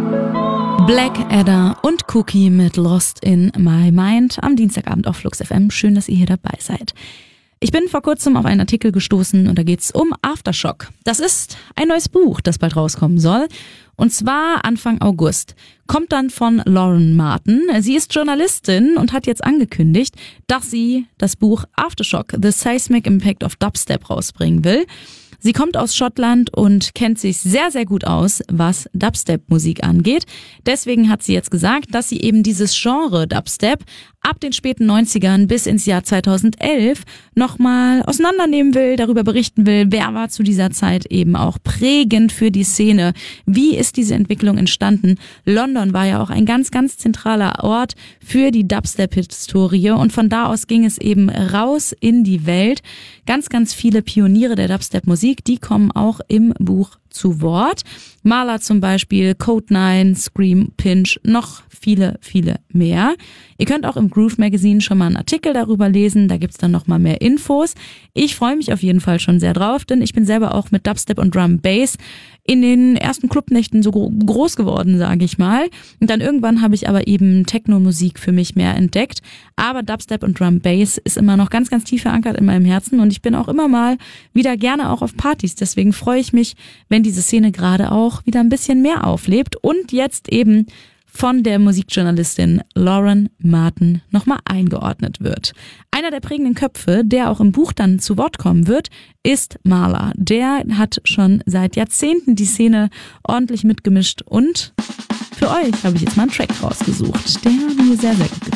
Blackadder und Cookie mit Lost in My Mind am Dienstagabend auf Flux FM. Schön, dass ihr hier dabei seid. Ich bin vor kurzem auf einen Artikel gestoßen und da geht's um Aftershock. Das ist ein neues Buch, das bald rauskommen soll. Und zwar Anfang August. Kommt dann von Lauren Martin. Sie ist Journalistin und hat jetzt angekündigt, dass sie das Buch Aftershock, The Seismic Impact of Dubstep rausbringen will. Sie kommt aus Schottland und kennt sich sehr, sehr gut aus, was Dubstep-Musik angeht. Deswegen hat sie jetzt gesagt, dass sie eben dieses Genre Dubstep ab den späten 90ern bis ins Jahr 2011 nochmal auseinandernehmen will, darüber berichten will, wer war zu dieser Zeit eben auch prägend für die Szene. Wie ist diese Entwicklung entstanden? London war ja auch ein ganz, ganz zentraler Ort für die Dubstep-Historie und von da aus ging es eben raus in die Welt. Ganz, ganz viele Pioniere der Dubstep-Musik, die kommen auch im Buch zu Wort. Marla zum Beispiel, Code9, Scream, Pinch, noch viele, viele mehr. Ihr könnt auch im Groove Magazine schon mal einen Artikel darüber lesen, da gibt's dann noch mal mehr Infos. Ich freue mich auf jeden Fall schon sehr drauf, denn ich bin selber auch mit Dubstep und Drum Bass in den ersten Clubnächten so groß geworden, sage ich mal. Und dann irgendwann habe ich aber eben Techno-Musik für mich mehr entdeckt. Aber Dubstep und Drum Bass ist immer noch ganz, ganz tief verankert in meinem Herzen und ich bin auch immer mal wieder gerne auch auf Partys. Deswegen freue ich mich, wenn diese Szene gerade auch wieder ein bisschen mehr auflebt und jetzt eben von der Musikjournalistin Lauren Martin nochmal eingeordnet wird. Einer der prägenden Köpfe, der auch im Buch dann zu Wort kommen wird, ist Marla. Der hat schon seit Jahrzehnten die Szene ordentlich mitgemischt und für euch habe ich jetzt mal einen Track rausgesucht, der mir sehr, sehr gut gefällt.